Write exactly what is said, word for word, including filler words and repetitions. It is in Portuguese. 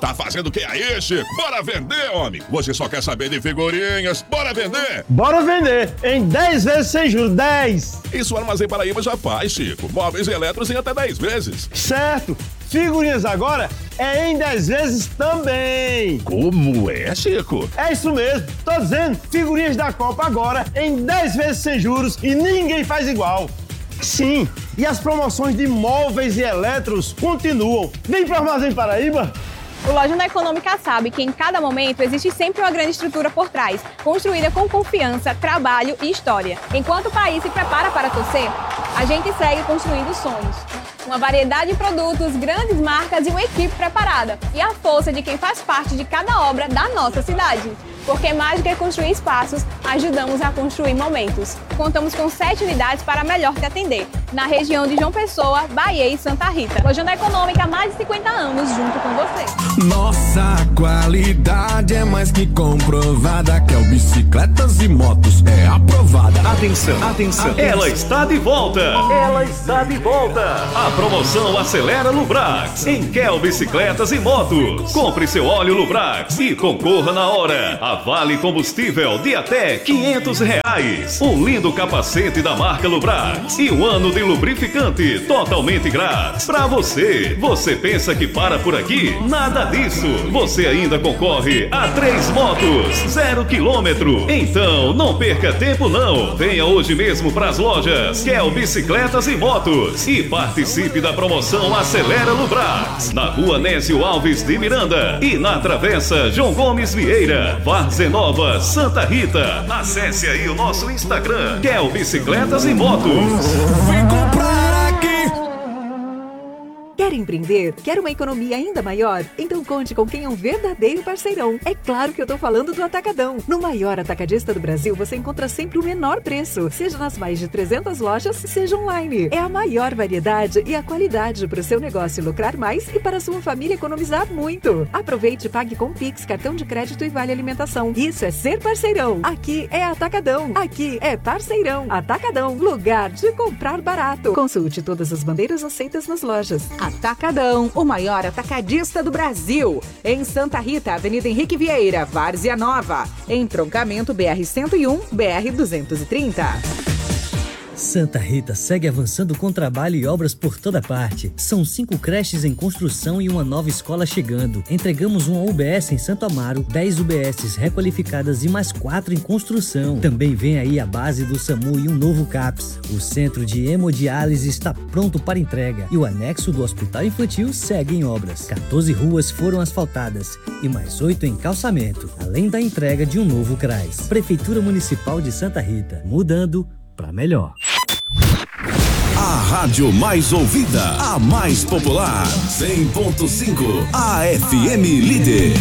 Tá fazendo o que aí, Chico? Bora vender, homem! Você só quer saber de figurinhas. Bora vender! Bora vender! Em dez vezes sem juros, dez! Isso o Armazém Paraíba já faz, Chico. Móveis e eletros em até dez vezes. Certo! Figurinhas agora é em dez vezes também! Como é, Chico? É isso mesmo! Tô dizendo, figurinhas da Copa agora em dez vezes sem juros e ninguém faz igual! Sim, e as promoções de móveis e eletros continuam. Vem pro Armazém Paraíba! O Lojão da Econômica sabe que em cada momento existe sempre uma grande estrutura por trás, construída com confiança, trabalho e história. Enquanto o país se prepara para torcer, a gente segue construindo sonhos. Uma variedade de produtos, grandes marcas e uma equipe preparada. E a força de quem faz parte de cada obra da nossa cidade. Porque mais do que construir espaços, ajudamos a construir momentos. Contamos com sete unidades para melhor te atender, na região de João Pessoa, Bahia e Santa Rita. Lojão da Econômica há mais de cinquenta anos, junto com você. Nossa qualidade é mais que comprovada, que é o Bicicletas e Motos é aprovada. Atenção, atenção, atenção. Ela está de volta. Ela está de volta. A promoção Acelera Lubrax em Kel Bicicletas e Motos. Compre seu óleo Lubrax e concorra na hora a Vale Combustível de até quinhentos reais. Um lindo capacete da marca Lubrax e um ano de lubrificante totalmente grátis para você. Você pensa que para por aqui? Nada disso. Você ainda concorre a três motos, zero quilômetro. Então não perca tempo não. Venha hoje mesmo para as lojas Kel Bicicletas e Motos e participe da promoção Acelera Lubrax na Rua Nésio Alves de Miranda e na Travessa João Gomes Vieira, Várzea Nova, Santa Rita. Acesse aí o nosso Instagram, Kel Bicicletas e Motos. Vem comprar aqui! Quer empreender? Quer uma economia ainda maior? Então conte com quem é um verdadeiro parceirão. É claro que eu tô falando do Atacadão. No maior atacadista do Brasil, você encontra sempre o menor preço, seja nas mais de trezentas lojas, seja online. É a maior variedade e a qualidade para o seu negócio lucrar mais e para a sua família economizar muito. Aproveite e pague com Pix, cartão de crédito e vale alimentação. Isso é ser parceirão. Aqui é Atacadão. Aqui é parceirão. Atacadão, lugar de comprar barato. Consulte todas as bandeiras aceitas nas lojas. Atacadão, o maior atacadista do Brasil. Em Santa Rita, Avenida Henrique Vieira, Várzea Nova. Entroncamento B R cento e um, B R duzentos e trinta. Santa Rita segue avançando com trabalho e obras por toda parte. São cinco creches em construção e uma nova escola chegando. Entregamos uma U B S em Santo Amaro, dez U B S requalificadas e mais quatro em construção. Também vem aí a base do SAMU e um novo CAPS. O centro de hemodiálise está pronto para entrega e o anexo do Hospital Infantil segue em obras. quatorze ruas foram asfaltadas e mais oito em calçamento, além da entrega de um novo CRAS. Prefeitura Municipal de Santa Rita, mudando para melhor. A rádio mais ouvida, a mais popular, cem ponto cinco, A F M Líder.